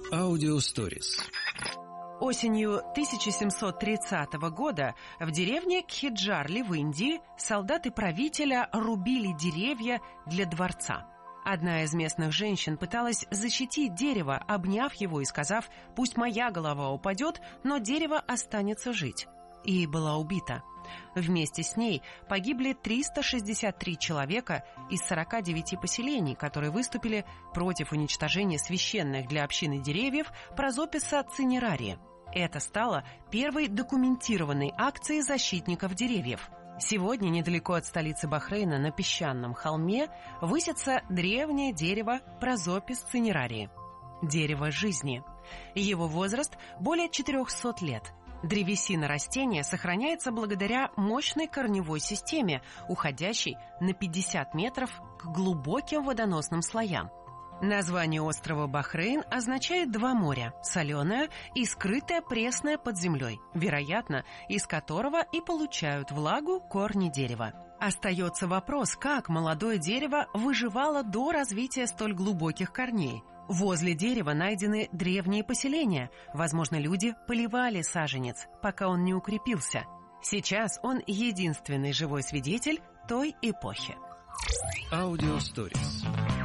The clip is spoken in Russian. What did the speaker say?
Аудиосторис. Осенью 1730 года в деревне Кхиджарли в Индии солдаты правителя рубили деревья для дворца. Одна из местных женщин пыталась защитить дерево, обняв его и сказав: «Пусть моя голова упадет, но дерево останется жить». И была убита. Вместе с ней погибли 363 человека из 49 поселений, которые выступили против уничтожения священных для общины деревьев Прозописа цинерария. Это стало первой документированной акцией защитников деревьев. Сегодня недалеко от столицы Бахрейна на песчаном холме высится древнее дерево Прозопис цинерарии – дерево жизни. Его возраст более 400 лет. Древесина растения сохраняется благодаря мощной корневой системе, уходящей на 50 метров к глубоким водоносным слоям. Название острова Бахрейн означает «два моря» – соленое и скрытое пресное под землей, вероятно, из которого и получают влагу корни дерева. Остается вопрос, как молодое дерево выживало до развития столь глубоких корней. Возле дерева найдены древние поселения. Возможно, люди поливали саженец, пока он не укрепился. Сейчас он единственный живой свидетель той эпохи. Аудиосторис.